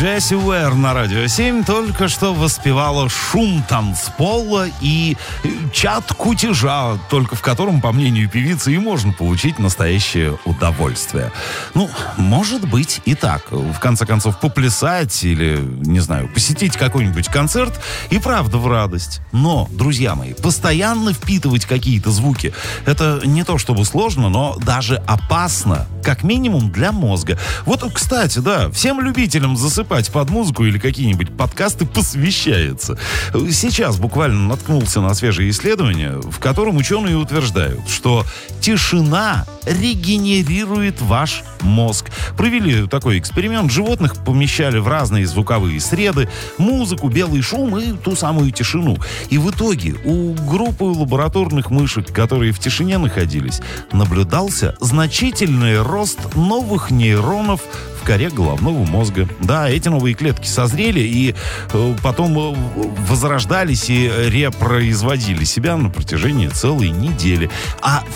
Джесси Уэр на Радио 7 только что воспевала шум танцпола и чат кутежа, только в котором, по мнению певицы, и можно получить настоящее удовольствие. Ну, может быть и так. В конце концов, поплясать или, не знаю, посетить какой-нибудь концерт и правда в радость. Но, друзья мои, постоянно впитывать какие-то звуки — это не то чтобы сложно, но даже опасно, как минимум для мозга. Вот, кстати, да, всем любителям засыпать под музыку или какие-нибудь подкасты посвящается. Сейчас буквально наткнулся на свежее исследование, в котором ученые утверждают, что тишина регенерирует ваш мозг. Провели такой эксперимент. Животных помещали в разные звуковые среды, музыку, белый шум и ту самую тишину. И в итоге у группы лабораторных мышек, которые в тишине находились, наблюдался значительный рост новых нейронов в коре головного мозга. Да, эти новые клетки созрели и потом возрождались и репроизводили себя на протяжении целой недели. А